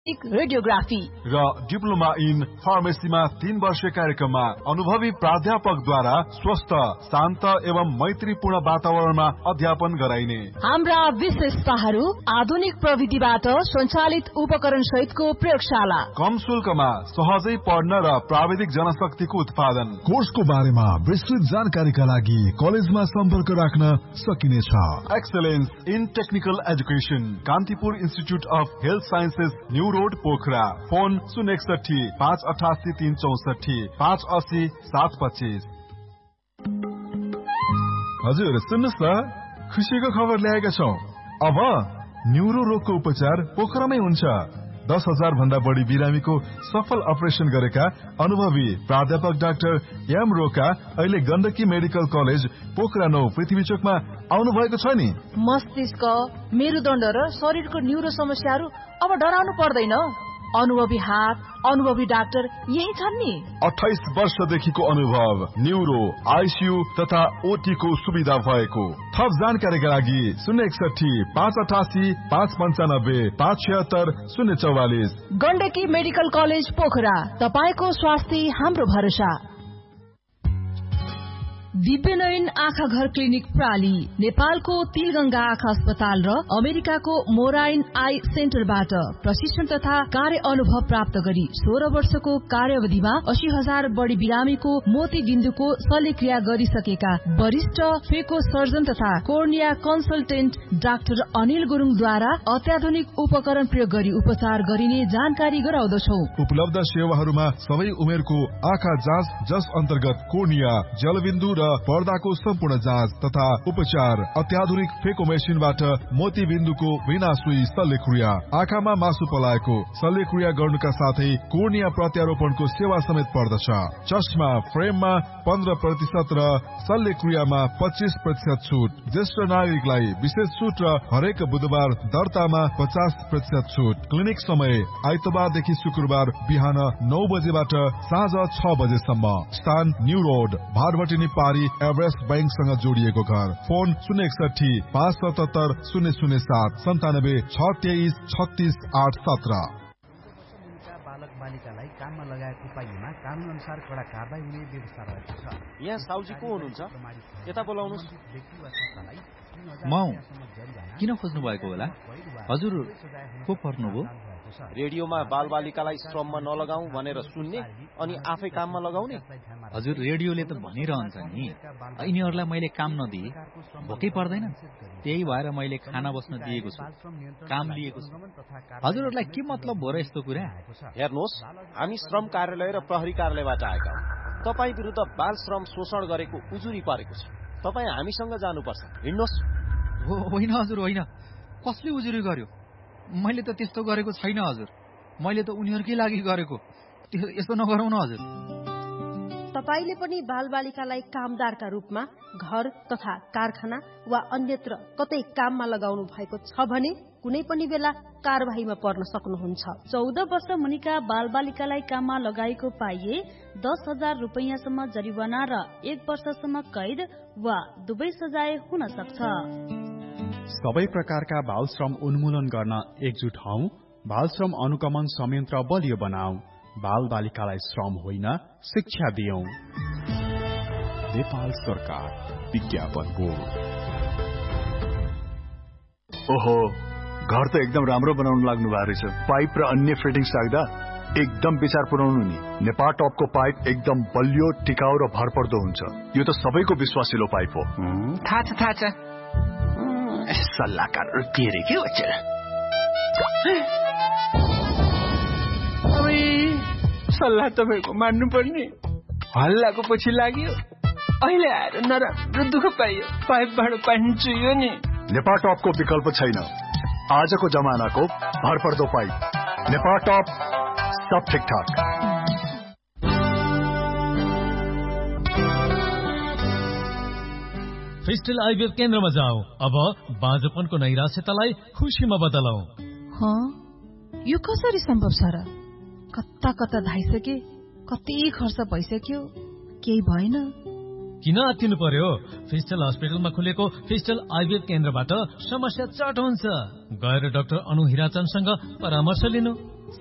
Radiography र diploma in फार्मेसीमा 3 वर्षीय कार्यक्रममा अनुभवी प्राध्यापकद्वारा स्वस्थ, शान्त एवं मैत्रीपूर्ण वातावरणमा अध्यापन गराइने। हाम्रा विशेषताहरू आधुनिक प्रविधिबाट सञ्चालित उपकरण सहितको प्रयोगशाला, कम शुल्कमा सहजै पढ्न र प्राविधिक जनशक्तिको उत्पादन। कोर्सको बारेमा विस्तृत जानकारीका लागि कलेजमा सम्पर्क राख्न सकिनेछ। Excellence in technical education, Kantipur institute of health sciences, new road, Pokhara. Phone 061 588 364 580 725। हजुर सुन्नुहोस् न, खुसीको खबर ल्याएका छौं। अब न्युरो रोगको उपचार पोखरामै हुन्छ। 10,000 भन्दा बढी बिरामीको सफल अपरेसन गरेका अनुभवी प्राध्यापक डाक्टर एम रोका अहिले गण्डकी मेडिकल कलेज पोखरा 9 पृथ्वी चोकमा आउनु भएको छ नि। मस्तिष्क, मेरुदण्ड र शरीरको न्युरो समस्याहरू अब डराउनु पर्दैन। अनुभवी हात, अनुभवी डाक्टर यही छन् नि। 28 वर्षदेखिको अनुभव, न्युरो, आइसियु तथा ओटी को सुविधा भएको। थप जानकारीका लागि 061 588 595 576 044। गण्डकी मेडिकल कलेज पोखरा, तपाईको स्वास्थ्य हाम्रो भरोसा। दिव्यनयन आँखा घर क्लिनिक प्राली नेपालको तिलगंगा आँखा अस्पताल र अमेरिकाको मोराइन आई सेन्टरबाट प्रशिक्षण तथा कार्य अनुभव प्राप्त गरी 16 वर्षको कार्यावधिमा 80,000 बढी बिरामीको मोतीबिन्दुको शल्यक्रिया गरिसकेका वरिष्ठ फेको सर्जन तथा कोर्निया कन्सल्टेन्ट डाक्टर अनिल गुरुङद्वारा अत्याधुनिक उपकरण प्रयोग गरी उपचार गरिने जानकारी गराउँदछौ। उपलब्ध सेवाहरूमा सबै उमेरको आँखा जाँच, जस अन्तर्गत कोर्निया, जलबिन्दु र पर्दाको सम्पूर्ण जाँच तथा उपचार, अत्याधुनिक फेको मेसिनबाट मोतीबिन्दुको बिना सुई शल्यक्रिया, आँखामा मासु पलाएको शल्यक्रिया गर्नुका साथै कोर्निया प्रत्यारोपणको सेवा समेत पर्दछ। चस्मा फ्रेममा 15% र शल्यक्रियामा 25% छुट। ज्येष्ठ नागरिकलाई विशेष छुट र हरेक बुधबार दर्तामा 50% छुट। क्लिनिक समय आइतबारदेखि शुक्रबार बिहान 9 बजेबाट साँझ 6 बजेसम्म। स्थान न्यू रोड, भारवटी पारी, एभरेस्ट बैंकसँग जोडिएको घर। फोन 061 577 007 97 623 36 817। बालक बालिकालाई काममा लगाएको पाइएमा कानून अनुसार कडा कारबाही हुने व्यवस्था रहेको छ। यहाँ साउजी को हुनुहुन्छ? यता बोलाउनुस्। म किन खोज्नु भएको होला? हजुर को पर्नुभयो? रेडियोमा बालबालिकालाई श्रममा नलगाऊ भनेर सुन्ने अनि आफै काममा लगाउने। हजुर रेडियोले त भनिरहन्छ नि, यिनीहरूलाई मैले काम नदिए भोकै पर्दैन। त्यही भएर मैले खाना बस्न दिएको छु, काम लिएको छु। हजुरहरूलाई के मतलब हो र यस्तो कुरा? हेर्नुहोस्, हामी श्रम कार्यालय र प्रहरी कार्यालयबाट आएका हौँ। तपाईँ विरुद्ध बाल श्रम शोषण गरेको उजुरी परेको छ। तपाईँ हामीसँग जानुपर्छ। हिँड्नुहोस्। होइन हजुर होइन, कसले उजुरी गर्यो? मैले त त्यस्तो गरेको छैन हजुर। मैले त उनीहरूकै लागि गरेको। यस्तो नगरौँ न हजुर। तपाईले पनि बालबालिकालाई कामदारका रूपमा घर तथा कारखाना वा अन्यत्र कतै काममा लगाउनु भएको छ भने कुनै पनि बेला कारबाहीमा पर्न सक्नुहुन्छ। 14 वर्ष मुनिका बालबालिकालाई काममा लगाएको पाइए 10,000 रुपैयाँसम्म जरिवाना र 1 वर्षसम्म कैद वा दुवै सजाय हुन सक्छ। सबै प्रकारका बाल श्रम उन्मूलन गर्न एकजुट हौं। बाल श्रम अनुगमन संयन्त्र बलियो बनाऊ। बाल बालिकालाई श्रम होइन, शिक्षा दियौं। नेपाल सरकार विज्ञापन बोर्ड। ओहो, घर त एकदम राम्रो बनाउनु लाग्नु भएको रहेछ। पाइप र अन्य फिटिङ्स राख्दा एकदम विचार पुर्याउनु नि। नेपाल टपको पाइप एकदम बलियो, टिकाउ र भरपर्दो हुन्छ। यो त सबैको विश्वासिलो पाइप हो। थाहा छ सल्लाहकारहरू के रे के वचन? सल्लाह तपाईँको मान्नु पर्ने। हल्लाको पछि लाग्यो, अहिले आएर नराम्रो दुःख पाइयो। पाइपबाट पानी चुइयो नि। नेपाल टपको विकल्प छैन। आजको जमानाको भरपर्दो पाइप नेपाल टप, सब ठिकठाक। फिस्टल आइभीएफ केन्द्रमा जाऊ। अब बाँझोपनको नैराश्यतालाई खुसीमा बदलौ। यो कसरी सम्भव छ र? कता कता धाइसके, कति खर्च भइसक्यो, केही भएन। किन आत्तिनु पर्यो? फिस्टल हस्पिटलमा खुलेको फिस्टल आइभीएफ केन्द्रबाट समस्या चट हुन्छ। गएर डाक्टर अनु हिराचन्दसँग परामर्श लिनु।